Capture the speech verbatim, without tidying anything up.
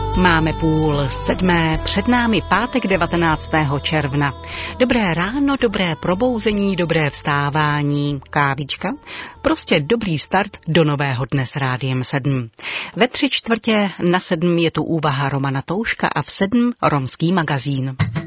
Máme půl sedmé, před námi pátek devatenáctého června. Dobré ráno, dobré probouzení, dobré vstávání, kávička. Prostě dobrý start do nového dne s Rádiem sedm. Ve tři čtvrtě na sedm je tu úvaha Romana Touška a v sedm romský magazín.